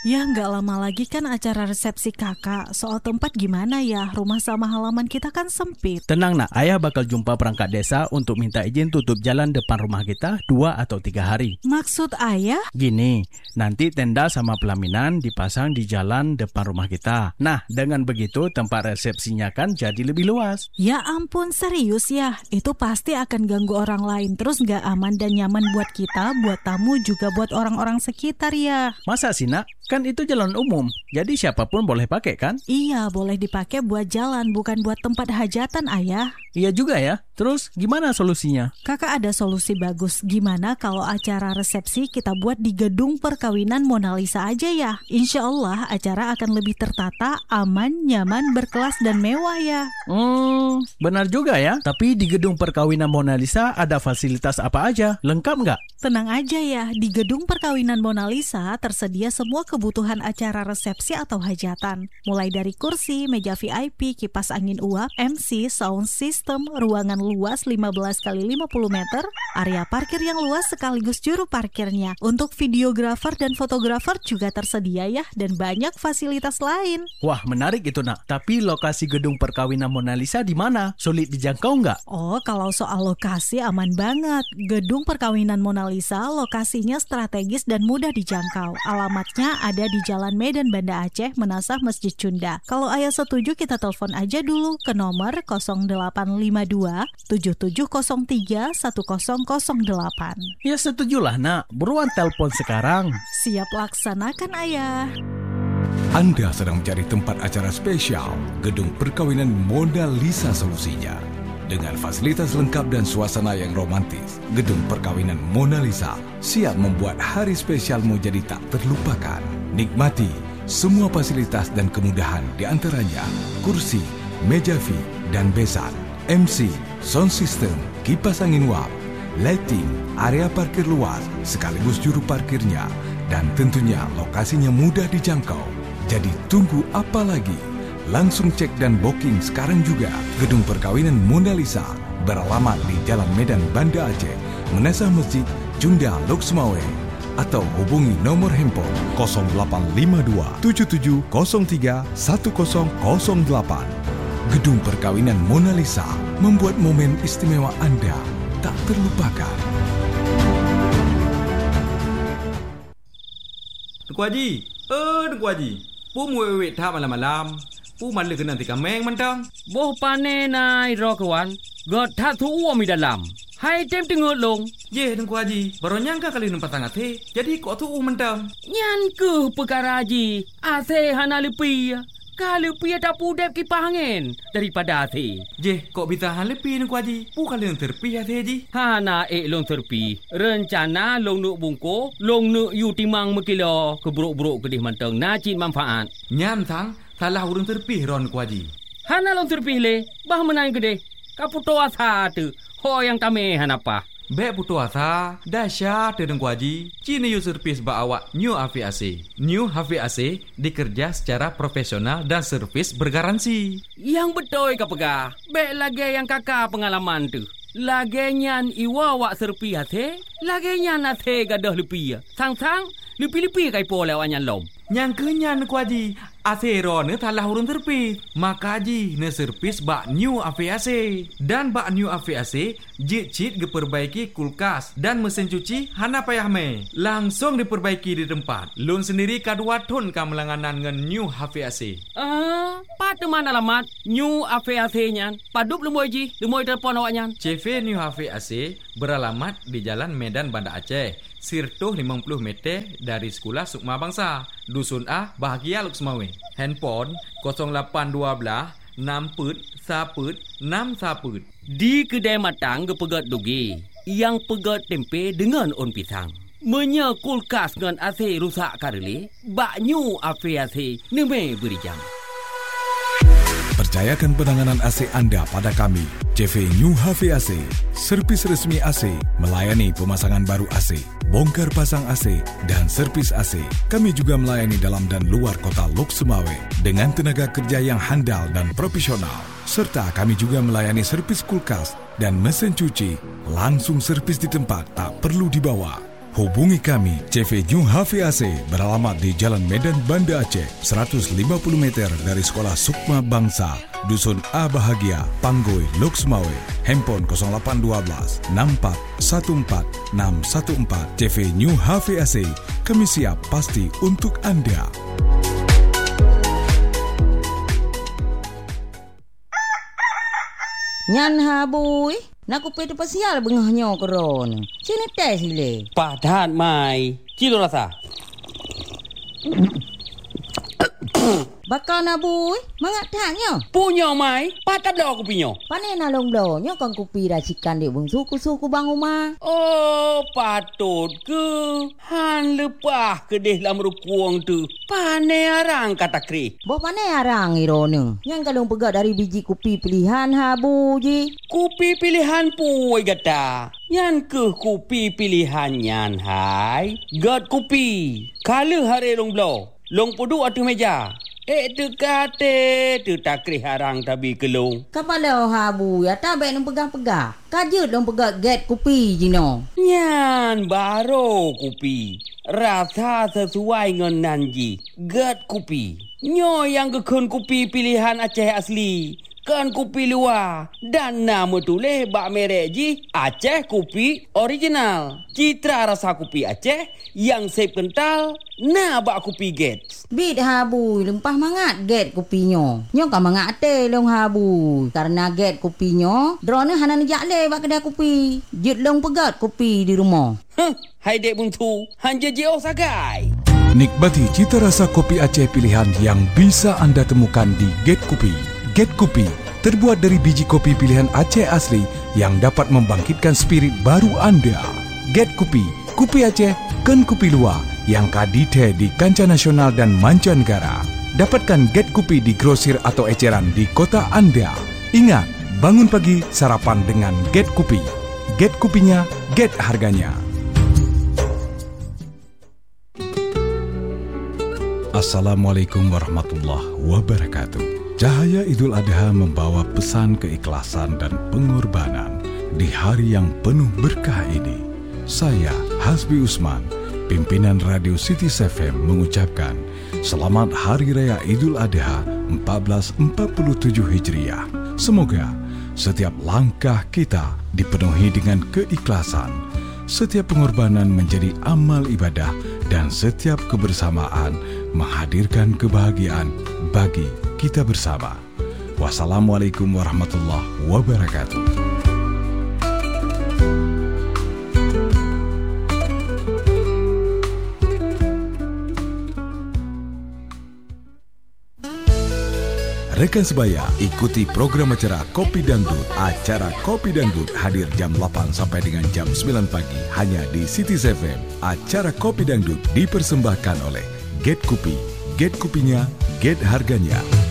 Ya nggak lama lagi kan acara resepsi kakak. Soal tempat gimana ya? Rumah sama halaman kita kan sempit. Tenang nak, ayah bakal jumpa perangkat desa untuk minta izin tutup jalan depan rumah kita 2 atau 3 hari. Maksud ayah? Gini, nanti tenda sama pelaminan dipasang di jalan depan rumah kita. Nah, dengan begitu tempat resepsinya kan jadi lebih luas. Ya ampun, serius ya? Itu pasti akan ganggu orang lain. Terus nggak aman dan nyaman buat kita, buat tamu, juga buat orang-orang sekitar ya. Masa sih nak? Kan itu jalan umum, jadi siapapun boleh pakai kan? Iya, boleh dipakai buat jalan, bukan buat tempat hajatan, ayah. Iya juga ya. Terus gimana solusinya? Kakak ada solusi bagus. Gimana kalau acara resepsi kita buat di gedung perkawinan Mona Lisa aja ya? Insya Allah acara akan lebih tertata, aman, nyaman, berkelas, dan mewah ya. Benar juga ya. Tapi di gedung perkawinan Mona Lisa ada fasilitas apa aja? Lengkap nggak? Tenang aja ya, di gedung perkawinan Mona Lisa tersedia semua kebutuhan acara resepsi atau hajatan. Mulai dari kursi, meja VIP, kipas angin uap, MC, sound system, ruangan luas 15 x 50 meter, area parkir yang luas sekaligus juru parkirnya. Untuk videografer dan fotografer juga tersedia ya, dan banyak fasilitas lain. Wah, menarik itu nak. Tapi lokasi gedung perkawinan Mona Lisa di mana? Sulit dijangkau nggak? Oh, kalau soal lokasi aman banget. Gedung perkawinan Mona Lisa lokasinya strategis dan mudah dijangkau. Alamatnya ada di Jalan Medan Banda Aceh, Menasah Masjid Cunda. Kalau ayah setuju, kita telepon aja dulu ke nomor 0852 7703 1008. Ya setujulah nak. Buruan telepon sekarang. Siap laksanakan ayah. Anda sedang mencari tempat acara spesial, gedung perkawinan Mona Lisa solusinya. Dengan fasilitas lengkap dan suasana yang romantis, gedung perkawinan Mona Lisa siap membuat hari spesialmu jadi tak terlupakan. Nikmati semua fasilitas dan kemudahan, di antaranya kursi, meja VIP dan besan, MC, sound system, kipas angin uap, lighting, area parkir luas sekaligus juru parkirnya, dan tentunya lokasinya mudah dijangkau. Jadi tunggu apa lagi? Langsung cek dan booking sekarang juga. Gedung perkawinan Mona Lisa beralamat di Jalan Medan Banda Aceh, Menasah Masjid Cunda, Lok Sumawe. Atau hubungi nomor handphone 0852 7703 1008. Gedung perkawinan Mona Lisa membuat momen istimewa Anda tak terlupakan. Tuan Haji, Tuan Haji, pu muewek tak malam-malam. Pu man le kena tika meng mentang. Boh pane nai ro kawan. God tak tu uam di dalam. Hai tem tengok long. Ye, Tuan Haji, baru nyangka kali numpat tangat he. Jadi kok tu mentang. Nyan ke perkara haji. Ase hana lepi. Kalau pi tak pudep kipas angin daripada ase. Je, kok bisa han lepi Tuan Haji? Pu kali yang terpi ase Haji. Hana long terpi. Rencana long nuk bungko, long nuk yu timang mekilo keburuk-buruk kedih manteng nacin manfaat. Nyam sang salah urang terpi ron Tuan Haji. Hana long terpi le, bah menang kedih. Kaputo asa tu. Ho yang tame hanapa. Bek putu asa, dahsyat Tuan Haji. Cina yu servis ba awak New HVAC. New HVAC dikerja secara profesional dan servis bergaransi. Yang betul kapega. Bek lagi yang kakak pengalaman tu. Lagi nyan iwa wak serpi hati. Lagi nyan hati gadah lepi. Sang-sang lepi-lepi kai po lewat nyan lom. Yang kenyan Tuan Haji, asero ne talah urang terpi. Maka Haji ne servis bak New HVAC. Dan bak New HVAC jit-jit diperbaiki kulkas dan mesin cuci hana payah me. Langsung diperbaiki di tempat. Lun sendiri kadua ton kamelanganan ngan New HVAC. Pada mana alamat New HVAC nyan? Padup lemoy Haji, lemoy telefon awak nyan. CV New HVAC beralamat di Jalan Medan Banda Aceh. Sirtuh 50 meter dari Sekolah Sukma Bangsa. Dusun A, Bahagia Lok Sumawe. Handphone 0812 6 put 1 put 6 1 put. Di kedai matang ke pegat dugi. Yang pegat tempe dengan on pisang. Menya kulkas dengan AC rusak karele. Bak New HVAC neme beri jam. Percayakan penanganan AC Anda pada kami, CV New HVAC, servis resmi AC, melayani pemasangan baru AC, bongkar pasang AC, dan servis AC. Kami juga melayani dalam dan luar kota Lok Sumawe dengan tenaga kerja yang handal dan profesional. Serta kami juga melayani servis kulkas dan mesin cuci, langsung servis di tempat, tak perlu dibawa. Hubungi kami CV New HVAC beralamat di Jalan Medan Banda Aceh 150 meter dari Sekolah Sukma Bangsa, Dusun A Bahagia, Panggoi, Luxmawe. Handphone 0812 6414 614. CV New HVAC, kami siap pasti untuk Anda. Nyan habui, nak kupi tu pasial bengahnya koron. Sini teh sile. Padat mai. Cilo rasa. Bakal nabui, mangat taknya. Punya mai. Padat dah aku punya. Pane nalong blonyo kan kupi racikan di bung suku bang rumah. Oh, patut ke? Han lepah ke deh lam rukuang tu. Pane arang kata kri. Bo pane arang irone. Yang kalong pegat dari biji kupi pilihan habu ji. Kupi pilihan puai gata. Yan ke kupi pilihan yan hai. Gat kupi. Kala hari long blow. Long pudu atu meja. Tu kate tu takri harang tabi kelong. Kapala habu ya tak baik nang pegang-pegang. Kajut dong pegang get kupi jino. Nyan baro kupi. Rasa sesuai dengan nanji. Get kupi. Nyo yang kekun kupi pilihan Aceh asli. Kan kupi luar. Dan nama tulis bak merek ji Aceh kupi original. Citra rasa kupi Aceh yang sep kental. Nah bak kupi get. Bit habu lempah mangat get kupinyo. Nyo kan mangat ate long habu. Karena get kupinyo, drone hanan jakle bak kedai kupi. Jut long pegat kupi di rumah. Hai dek buntu, hanja jeo sagai. Nikmati cita rasa kopi Aceh pilihan yang bisa Anda temukan di Get Kopi. Get Kopi terbuat dari biji kopi pilihan Aceh asli yang dapat membangkitkan spirit baru Anda. Get Kopi, kopi Aceh, ken kopi luar yang kadite di kancah nasional dan mancanegara. Dapatkan Get Kopi di grosir atau eceran di kota Anda. Ingat, bangun pagi sarapan dengan Get Kopi. Get Kopinya, get harganya. Assalamualaikum warahmatullahi wabarakatuh. Cahaya Idul Adha membawa pesan keikhlasan dan pengorbanan di hari yang penuh berkah ini. Saya, Hasbi Usman, pimpinan Radio City FM mengucapkan Selamat Hari Raya Idul Adha 1447 Hijriah. Semoga setiap langkah kita dipenuhi dengan keikhlasan, setiap pengorbanan menjadi amal ibadah, dan setiap kebersamaan menghadirkan kebahagiaan bagi kita bersama. Wassalamualaikum warahmatullahi wabarakatuh. Rekan sebaya, ikuti program acara Kopi Dangdut. Acara Kopi Dangdut hadir jam 8 sampai dengan jam 9 pagi hanya di City FM. Acara Kopi Dangdut dipersembahkan oleh Get Kopi. Get Kopinya, get harganya.